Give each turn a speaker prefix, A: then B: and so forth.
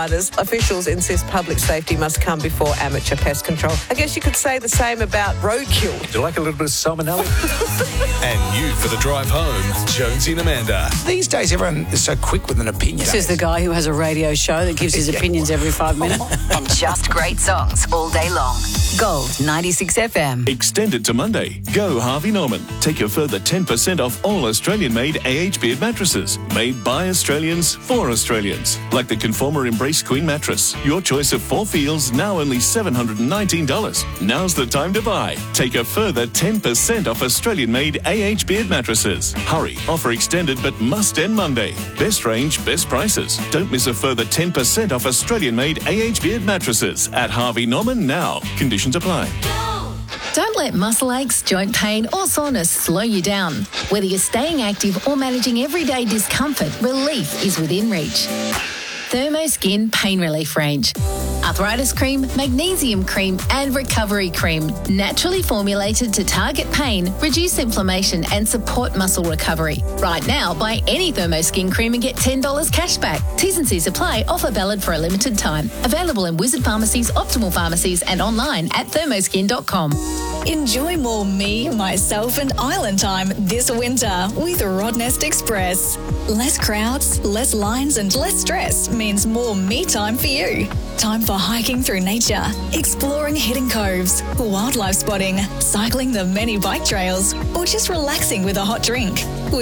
A: Officials insist public safety must come before amateur pest control. I guess you could say the same about roadkill.
B: Do you like a little bit of salmonella?
C: And you for the drive home, Jonesy and Amanda.
D: These days, everyone is so quick with an opinion.
E: This is the guy who has a radio show that gives his opinions every 5 minutes.
F: And just great songs all day long. Gold 96 FM.
G: Extended to Monday. Go Harvey Norman. Take a further 10% off all Australian-made AHB mattresses. Made by Australians for Australians. Like the Conformer Embrace Queen mattress. Your choice of 4 feels, now only $719. Now's the time to buy. Take a further 10% off Australian-made AHB mattresses. Hurry. Offer extended but must end Monday. Best range, best prices. Don't miss a further 10% off Australian-made AHB mattresses at Harvey Norman now. Conditions apply.
H: Don't let muscle aches, joint pain or soreness slow you down. Whether you're staying active or managing everyday discomfort, relief is within reach. Thermoskin Pain Relief Range. Arthritis cream, magnesium cream and recovery cream. Naturally formulated to target pain, reduce inflammation and support muscle recovery. Right now, buy any Thermoskin cream and get $10 cash back. T's and C's apply. Offer valid for a limited time. Available in Wizard Pharmacies, Optimal Pharmacies and online at thermoskin.com.
I: Enjoy more me, myself and island time this winter with Rodnest Express. Less crowds, less lines and less stress means more me time for you. Time for hiking through nature, exploring hidden coves, wildlife spotting, cycling the many bike trails or just relaxing with a hot drink.